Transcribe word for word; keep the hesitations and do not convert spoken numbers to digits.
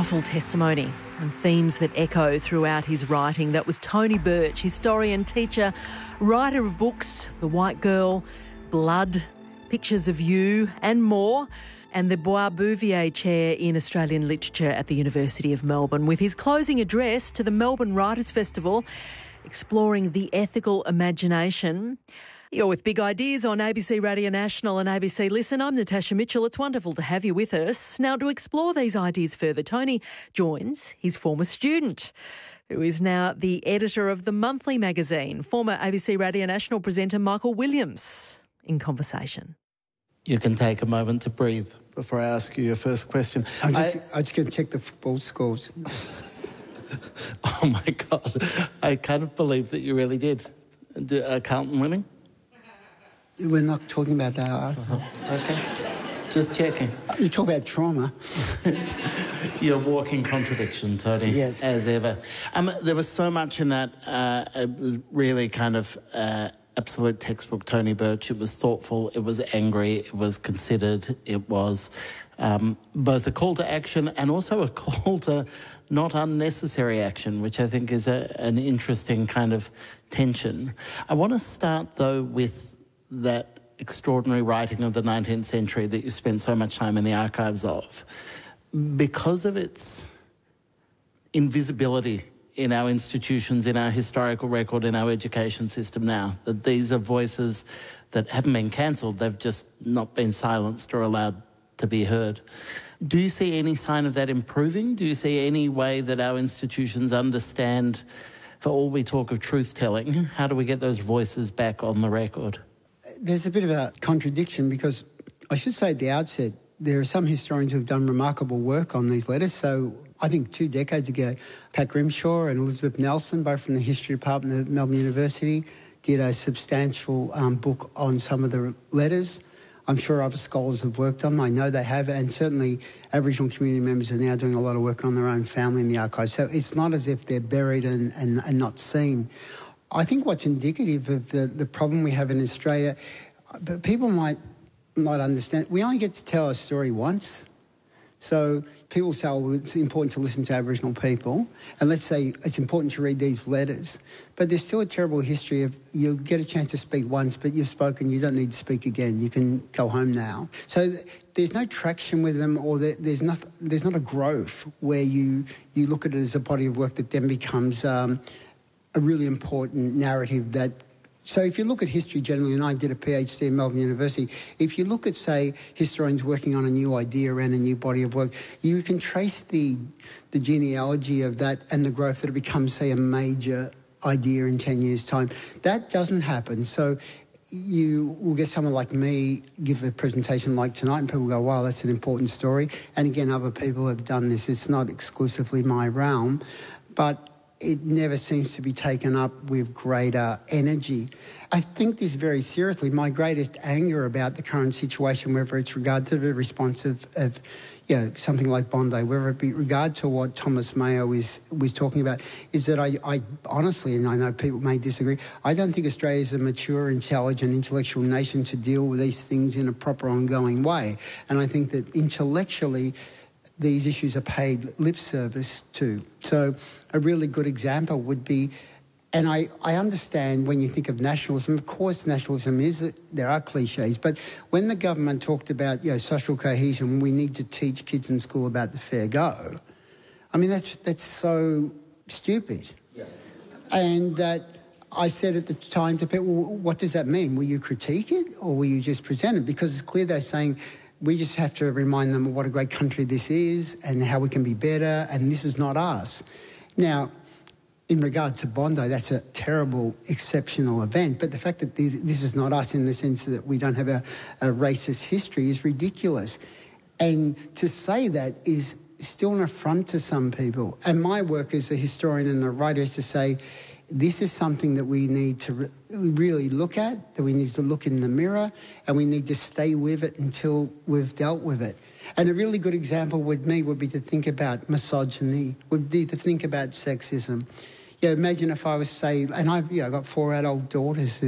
powerful testimony and themes that echo throughout his writing. That was Tony Birch, historian, teacher, writer of books, The White Girl, Blood, Pictures of You and more, and the Bois Bouvier Chair in Australian Literature at the University of Melbourne, with his closing address to the Melbourne Writers' Festival, exploring the ethical imagination. You're with Big Ideas on A B C Radio National and A B C Listen. I'm Natasha Mitchell. It's wonderful to have you with us. Now, to explore these ideas further, Tony joins his former student, who is now the editor of The Monthly magazine, former A B C Radio National presenter Michael Williams, in conversation. You can take a moment to breathe before I ask you your first question. I'm just, I, I'm just going to check the football scores. Oh, my God. I can't believe that you really did. Uh, Carlton winning? We're not talking about that. Uh-huh. Okay. Just checking. You talk about trauma. You're walking contradiction, Tony. Yes. As ever. Um, there was so much in that. Uh, it was really kind of uh, absolute textbook Tony Birch. It was thoughtful. It was angry. It was considered. It was um, both a call to action and also a call to not unnecessary action, which I think is a, an interesting kind of tension. I want to start, though, with that extraordinary writing of the nineteenth century that you spent so much time in the archives of. Because of its invisibility in our institutions, in our historical record, in our education system now, that these are voices that haven't been cancelled, they've just not been silenced or allowed to be heard. Do you see any sign of that improving? Do you see any way that our institutions understand, for all we talk of truth-telling, how do we get those voices back on the record? There's a bit of a contradiction because I should say at the outset, there are some historians who have done remarkable work on these letters. So I think two decades ago, Pat Grimshaw and Elizabeth Nelson, both from the History Department of Melbourne University, did a substantial um, book on some of the letters. I'm sure other scholars have worked on them. I know they have, and certainly Aboriginal community members are now doing a lot of work on their own family in the archives. So it's not as if they're buried and, and, and not seen. I think what's indicative of the, the problem we have in Australia, but people might not understand, we only get to tell a story once. So people say, oh, well, it's important to listen to Aboriginal people, and let's say it's important to read these letters. But there's still a terrible history of you get a chance to speak once, but you've spoken, you don't need to speak again. You can go home now. So there's no traction with them, or there, there's, not, there's not a growth where you, you look at it as a body of work that then becomes Um, a really important narrative that... So if you look at history generally, and I did a PhD in Melbourne University, if you look at, say, historians working on a new idea around a new body of work, you can trace the, the genealogy of that and the growth that it becomes, say, a major idea in ten years' time. That doesn't happen. So you will get someone like me give a presentation like tonight and people go, wow, that's an important story. And again, other people have done this. It's not exclusively my realm. But it never seems to be taken up with greater energy. I think this very seriously. My greatest anger about the current situation, whether it's regard to the response of, of you know, something like Bondi, whether it be regard to what Thomas Mayo is, was talking about, is that I, I honestly, and I know people may disagree, I don't think Australia is a mature, intelligent, intellectual nation to deal with these things in a proper, ongoing way. And I think that intellectually, these issues are paid lip service to. So a really good example would be, and I, I understand when you think of nationalism, of course nationalism is, there are cliches, but when the government talked about, you know, social cohesion, we need to teach kids in school about the fair go, I mean, that's, that's so stupid. Yeah. And that I said at the time to people, well, what does that mean? Will you critique it or will you just present it? Because it's clear they're saying, we just have to remind them of what a great country this is and how we can be better, and this is not us. Now, in regard to Bondi, that's a terrible, exceptional event, but the fact that this, this is not us in the sense that we don't have a, a racist history is ridiculous. And to say that is still an affront to some people. And my work as a historian and a writer is to say, this is something that we need to re really look at, that we need to look in the mirror, and we need to stay with it until we've dealt with it. And a really good example with me would be to think about misogyny, would be to think about sexism. Yeah, imagine if I was, say, and I've, yeah, I've got four adult daughters